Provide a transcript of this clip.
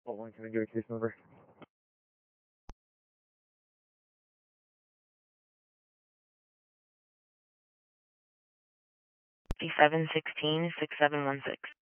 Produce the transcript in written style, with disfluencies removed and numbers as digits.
Hold on, can I get a case number? 5716-6716.